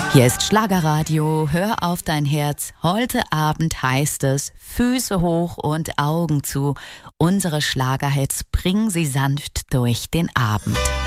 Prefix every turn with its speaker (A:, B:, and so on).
A: Hier ist Schlagerradio, hör auf dein Herz. Heute Abend heißt es Füße hoch und Augen zu. Unsere Schlagerhits bringen sie sanft durch den Abend.